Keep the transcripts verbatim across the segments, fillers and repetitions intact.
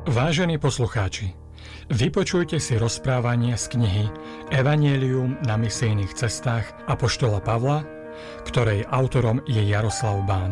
Vážení poslucháči, vypočujte si rozprávanie z knihy Evanjelium na misijných cestách apoštola Pavla, ktorej autorom je Jaroslav Bán.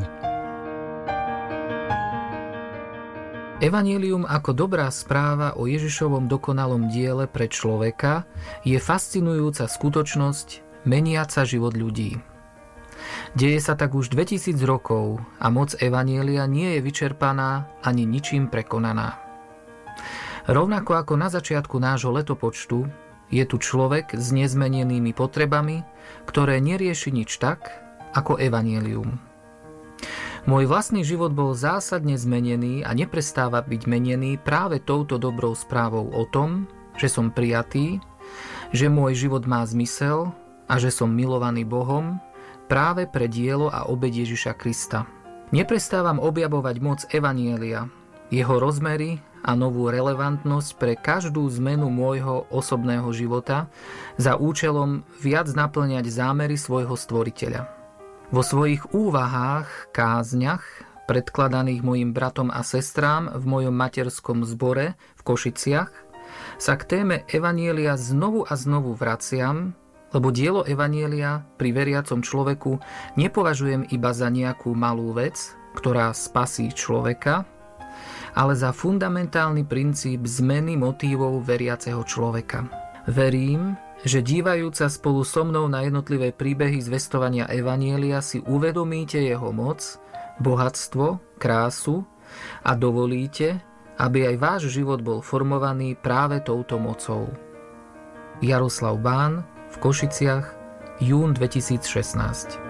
Evanjelium ako dobrá správa o Ježišovom dokonalom diele pre človeka je fascinujúca skutočnosť meniaca život ľudí. Deje sa tak už dvetisíc rokov a moc Evanjelia nie je vyčerpaná ani ničím prekonaná. Rovnako ako na začiatku nášho letopočtu, je tu človek s nezmenenými potrebami, ktoré nerieši nič tak, ako Evanjelium. Môj vlastný život bol zásadne zmenený a neprestáva byť menený práve touto dobrou správou o tom, že som prijatý, že môj život má zmysel a že som milovaný Bohom práve pre dielo a obeť Ježiša Krista. Neprestávam objavovať moc Evanjelia, jeho rozmery a novú relevantnosť pre každú zmenu môjho osobného života za účelom viac naplňať zámery svojho stvoriteľa. Vo svojich úvahách, kázniach, predkladaných mojim bratom a sestrám v mojom materskom zbore v Košiciach, sa k téme Evanjelia znovu a znovu vraciam, lebo dielo Evanjelia pri veriacom človeku nepovažujem iba za nejakú malú vec, ktorá spasí človeka, ale za fundamentálny princíp zmeny motívov veriaceho človeka. Verím, že dívajúca spolu so mnou na jednotlivé príbehy zvestovania Evanjelia si uvedomíte jeho moc, bohatstvo, krásu a dovolíte, aby aj váš život bol formovaný práve touto mocou. Jaroslav Bán v Košiciach, jún dvetisícšestnásť.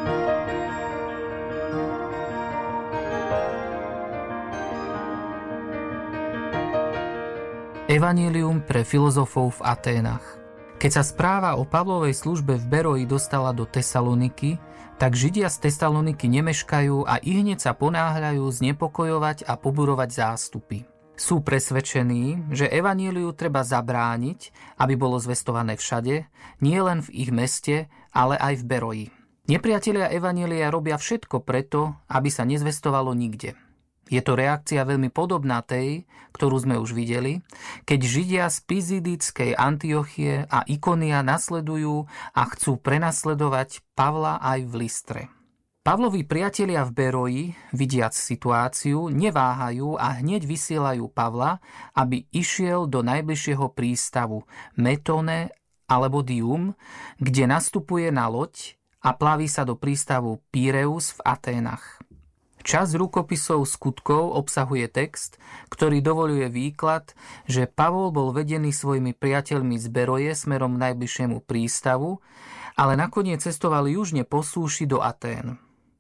Evanjelium pre filozofov v Aténach. Keď sa správa o Pavlovej službe v Beroji dostala do Tesaloniky, tak Židia z Tesaloniky nemeškajú a ihneď sa ponáhľajú znepokojovať a poburovať zástupy. Sú presvedčení, že Evanjeliu treba zabrániť, aby bolo zvestované všade, nie len v ich meste, ale aj v Beroji. Nepriatelia Evanjelia robia všetko preto, aby sa nezvestovalo nikde. Je to reakcia veľmi podobná tej, ktorú sme už videli, keď Židia z Pizidickej Antiochie a Ikonia nasledujú a chcú prenasledovať Pavla aj v Listre. Pavlovi priatelia v Beroji, vidiac situáciu, neváhajú a hneď vysielajú Pavla, aby išiel do najbližšieho prístavu Metone alebo Dium, kde nastupuje na loď a plaví sa do prístavu Pireus v Aténach. Časť rukopisov skutkov obsahuje text, ktorý dovoľuje výklad, že Pavol bol vedený svojimi priateľmi z Beroje smerom k najbližšiemu prístavu, ale nakoniec cestovali južne po súši do Atén.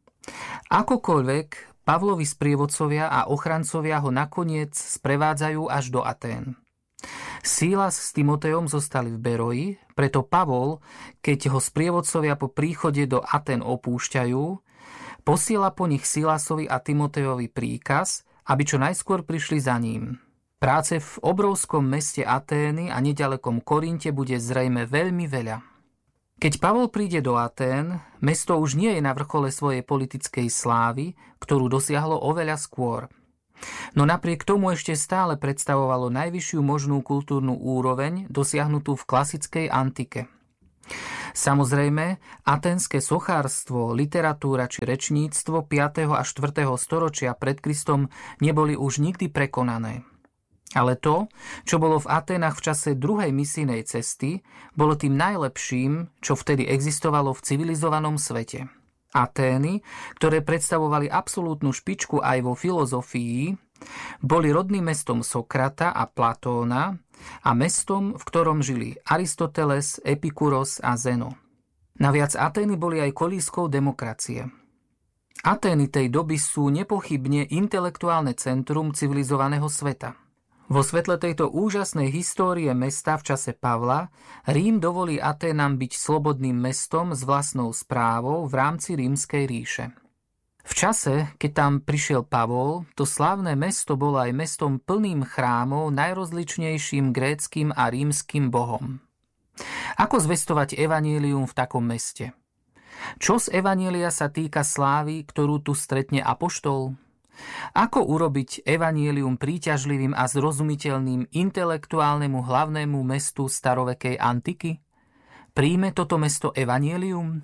Akokoľvek, Pavlovi sprievodcovia a ochrancovia ho nakoniec sprevádzajú až do Atén. Sílas s Timotejom zostali v Beroji, preto Pavol, keď ho sprievodcovia po príchode do Atén opúšťajú, posiela po nich Silasovi a Timotejovi príkaz, aby čo najskôr prišli za ním. Práce v obrovskom meste Atény a nedalekom Korinte bude zrejme veľmi veľa. Keď Pavol príde do Atén, mesto už nie je na vrchole svojej politickej slávy, ktorú dosiahlo oveľa skôr. No napriek tomu ešte stále predstavovalo najvyššiu možnú kultúrnu úroveň dosiahnutú v klasickej antike. Samozrejme, aténske sochárstvo, literatúra či rečníctvo piateho a štvrtého storočia pred Kristom neboli už nikdy prekonané. Ale to, čo bolo v Aténach v čase druhej misijnej cesty, bolo tým najlepším, čo vtedy existovalo v civilizovanom svete. Atény, ktoré predstavovali absolútnu špičku aj vo filozofii, boli rodným mestom Sokrata a Platóna a mestom, v ktorom žili Aristoteles, Epikuros a Zeno. Naviac Atény boli aj kolískou demokracie. Atény tej doby sú nepochybne intelektuálne centrum civilizovaného sveta. Vo svetle tejto úžasnej histórie mesta v čase Pavla, Rím dovolí Aténam byť slobodným mestom s vlastnou správou v rámci Rímskej ríše. V čase, keď tam prišiel Pavol, to slávne mesto bolo aj mestom plným chrámov najrozličnejším gréckym a rímskym bohom. Ako zvestovať evanjelium v takom meste? Čo z evanjelia sa týka slávy, ktorú tu stretne apoštol? Ako urobiť evanjelium príťažlivým a zrozumiteľným intelektuálnemu hlavnému mestu starovekej antiky? Príjme toto mesto evanjelium?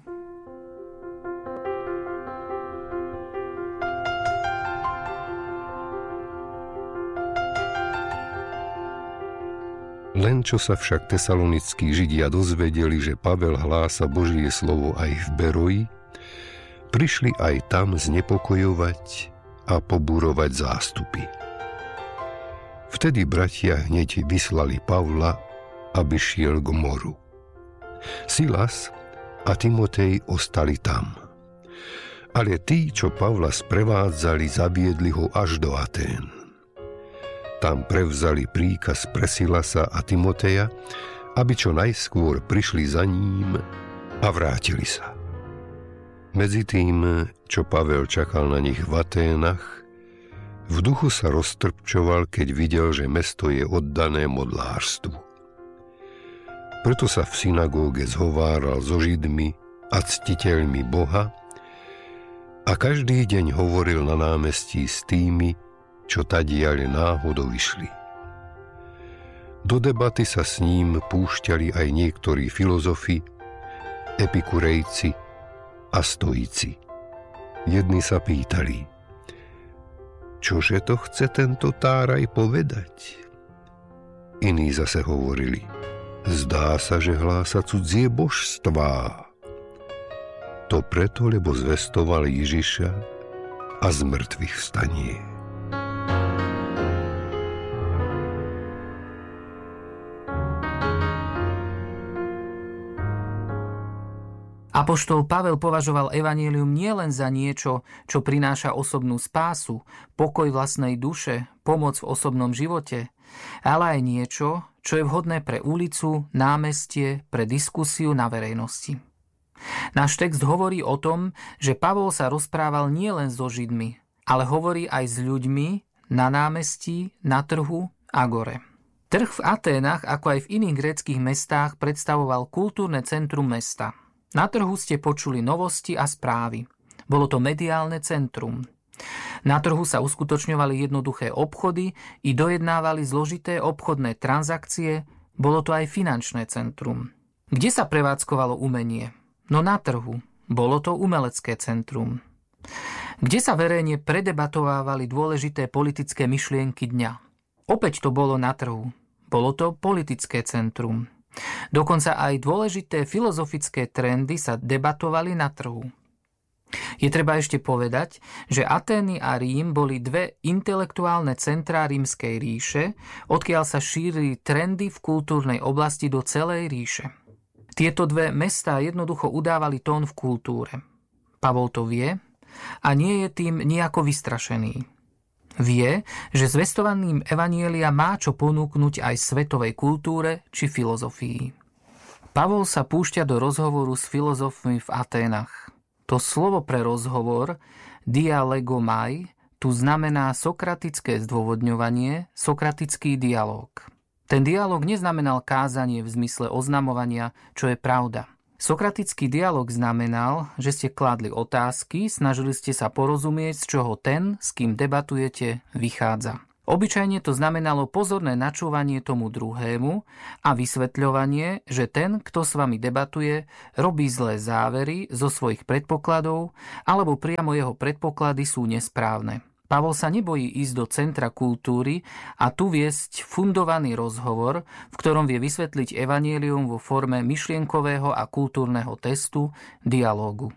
Len čo sa však tesalonickí Židia dozvedeli, že Pavel hlása Božie slovo aj v Beroji, prišli aj tam znepokojovať a pobúrovať zástupy. Vtedy bratia hneď vyslali Pavla, aby šiel k moru. Silas a Timotej ostali tam. Ale tí, čo Pavla sprevádzali, zaviedli ho až do Atén. Tam prevzali príkaz pre Silasa a Timoteja, aby čo najskôr prišli za ním a vrátili sa. Medzi tým, čo Pavel čakal na nich v Aténach, v duchu sa roztrpčoval, keď videl, že mesto je oddané modlárstvu. Preto sa v synagóge zhováral so Židmi a ctiteľmi Boha a každý deň hovoril na námestí s tými, čo tadiaľ náhodou išli. Do debaty sa s ním púšťali aj niektorí filozofi, epikurejci a stoici. Jedni sa pýtali, čože to chce tento táraj povedať? Iní zase hovorili, zdá sa, že hlása cudzie božstvá. To preto, lebo zvestoval Ježiša a z mŕtvych vstanie. Apoštol Pavel považoval evanjelium nielen za niečo, čo prináša osobnú spásu, pokoj vlastnej duše, pomoc v osobnom živote, ale aj niečo, čo je vhodné pre ulicu, námestie, pre diskusiu na verejnosti. Náš text hovorí o tom, že Pavol sa rozprával nielen so Židmi, ale hovorí aj s ľuďmi na námestí, na trhu a gore. Trh v Aténach, ako aj v iných gréckych mestách, predstavoval kultúrne centrum mesta. Na trhu ste počuli novosti a správy. Bolo to mediálne centrum. Na trhu sa uskutočňovali jednoduché obchody i dojednávali zložité obchodné transakcie, bolo to aj finančné centrum. Kde sa prevádzkovalo umenie? No na trhu. Bolo to umelecké centrum. Kde sa verejne predebatovávali dôležité politické myšlienky dňa? Opäť to bolo na trhu. Bolo to politické centrum. Dokonca aj dôležité filozofické trendy sa debatovali na trhu. Je treba ešte povedať, že Atény a Rím boli dve intelektuálne centrá Rímskej ríše, odkiaľ sa šírili trendy v kultúrnej oblasti do celej ríše. Tieto dve mestá jednoducho udávali tón v kultúre. Pavol to vie a nie je tým nejako vystrašený. Vie, že zvestovaním evanjelia má čo ponúknuť aj svetovej kultúre či filozofii. Pavol sa púšťa do rozhovoru s filozofmi v Aténach. To slovo pre rozhovor, dialegomai, tu znamená sokratické zdôvodňovanie, sokratický dialóg. Ten dialóg neznamenal kázanie v zmysle oznamovania, čo je pravda. Sokratický dialóg znamenal, že ste kladli otázky, snažili ste sa porozumieť, z čoho ten, s kým debatujete, vychádza. Obyčajne to znamenalo pozorné načúvanie tomu druhému a vysvetľovanie, že ten, kto s vami debatuje, robí zlé závery zo svojich predpokladov alebo priamo jeho predpoklady sú nesprávne. Pavol sa nebojí ísť do centra kultúry a tu viesť fundovaný rozhovor, v ktorom vie vysvetliť evanjelium vo forme myšlienkového a kultúrneho testu, dialógu.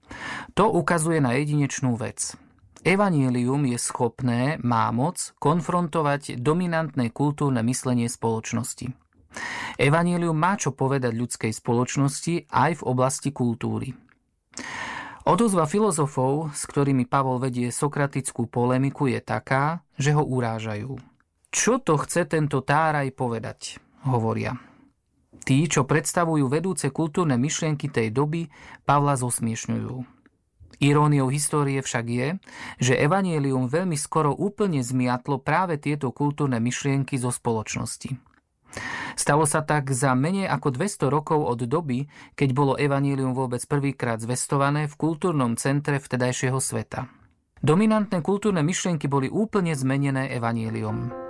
To ukazuje na jedinečnú vec. Evanjelium je schopné, má moc, konfrontovať dominantné kultúrne myslenie spoločnosti. Evanjelium má čo povedať ľudskej spoločnosti aj v oblasti kultúry. Odozva filozofov, s ktorými Pavol vedie sokratickú polemiku, je taká, že ho urážajú. Čo to chce tento táraj povedať, hovoria. Tí, čo predstavujú vedúce kultúrne myšlienky tej doby, Pavla zosmiešňujú. Iróniou histórie však je, že evanjelium veľmi skoro úplne zmiatlo práve tieto kultúrne myšlienky zo spoločnosti. Stalo sa tak za menej ako dvesto rokov od doby, keď bolo evanjelium vôbec prvýkrát zvestované v kultúrnom centre vtedajšieho sveta. Dominantné kultúrne myšlienky boli úplne zmenené evanjeliom.